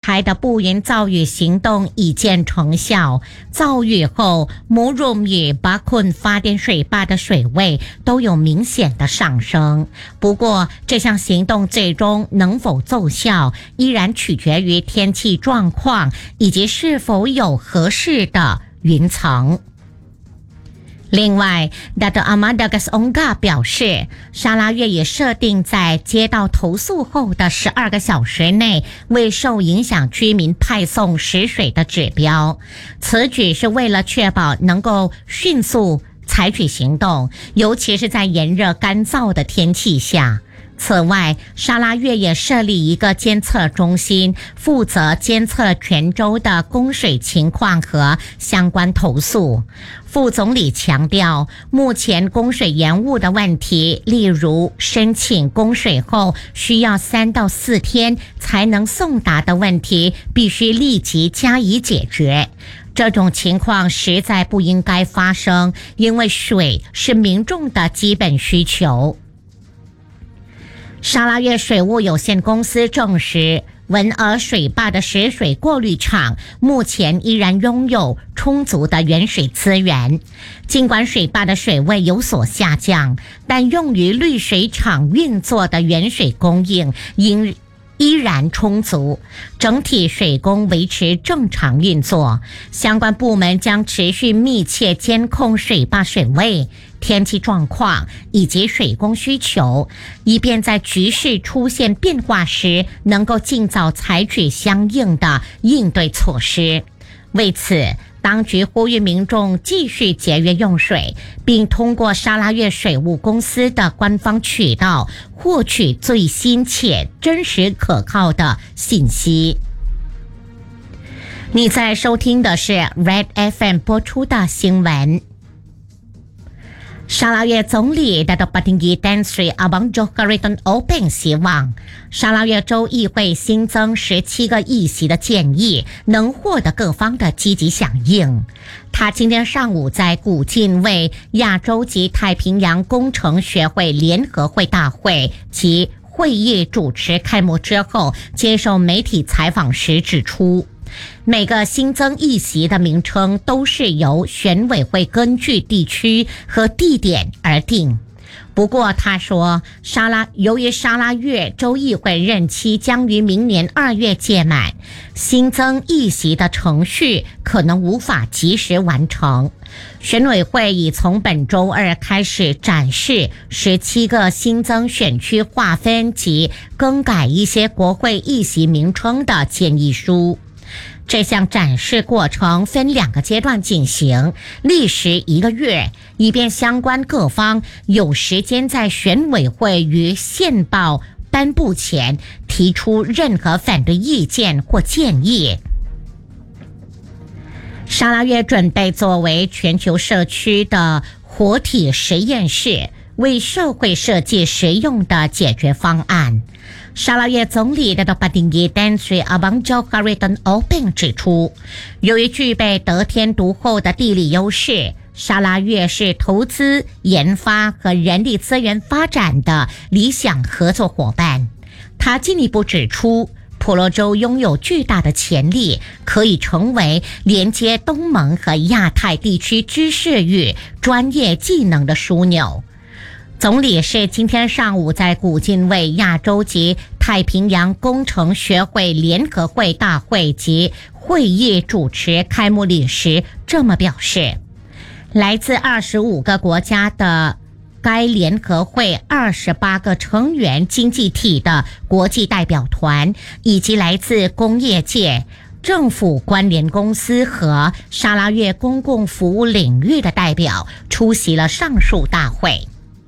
台的布云造雨行动已见成效，造雨后慕容与巴坤发电水坝的水位都有明显的上升。不过这项行动最终能否奏效，依然取决于天气状况以及是否有合适的云层。另外 Dato' Ahmad Dagas Ongga 表示，沙拉越也设定在接到投诉后的12个小时内为受影响居民派送食水的指标。此举是为了确保能够迅速采取行动，尤其是在炎热干燥的天气下。此外，沙拉越也设立一个监测中心，负责监测全州的供水情况和相关投诉。副总理强调，目前供水延误的问题，例如申请供水后需要3到4天才能送达的问题，必须立即加以解决。这种情况实在不应该发生，因为水是民众的基本需求。沙拉越水务有限公司证实，文尔水坝的食水过滤厂目前依然拥有充足的原水资源。尽管水坝的水位有所下降，但用于滤水厂运作的原水供应依然充足，整体水供维持正常运作。相关部门将持续密切监控水坝水位、天气状况以及水供需求，以便在局势出现变化时能够尽早采取相应的应对措施。为此，当局呼吁民众继续节约用水，并通过沙拉越水务公司的官方渠道获取最新且真实可靠的信息。你在收听的是 Red FM 播出的新闻。沙拉越总理 Dato' Patinggi Tan Sri Abang Johor Open 希望沙拉越州议会新增17个议席的建议能获得各方的积极响应。他今天上午在古晋为亚洲及太平洋工程学会联合会大会及会议主持开幕之后接受媒体采访时指出，每个新增议席的名称都是由选委会根据地区和地点而定。不过他说，由于沙拉越州议会任期将于明年2月届满，新增议席的程序可能无法及时完成。选委会已从本周2开始展示17个新增选区划分及更改一些国会议席名称的建议书。这项展示过程分2个阶段进行，历时1个月，以便相关各方有时间在选委会于宪报颁布前提出任何反对意见或建议。沙拉越准备作为全球社区的活体实验室，为社会设计实用的解决方案。沙拉越总理 Dato' Patinggi Tan Sri Abang Johor Open 指出，由于具备得天独厚的地理优势，沙拉越是投资、研发和人力资源发展的理想合作伙伴。他进一步指出，婆罗洲拥有巨大的潜力，可以成为连接东盟和亚太地区知识与专业技能的枢纽。总理是今天上午在古晋为亚洲及太平洋工程学会联合会大会及会议主持开幕礼时这么表示。来自25个国家的该联合会28个成员经济体的国际代表团，以及来自工业界、政府关联公司和沙拉越公共服务领域的代表出席了上述大会。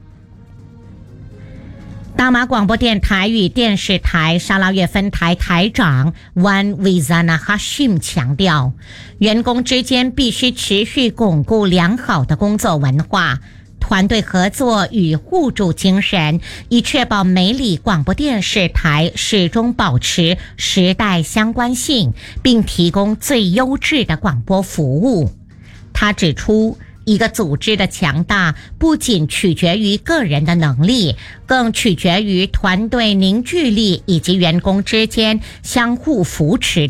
大马广播电台与电视台沙拉越分台台长 Wan Wizana Hashim 强调，员工之间必须持续巩固良好的工作文化、团队合作与互助精神，以确保美里广播电视台始终保持时代相关性，并提供最优质的广播服务。他指出，一个组织的强大不仅取决于个人的能力，更取决于团队凝聚力以及员工之间相互扶持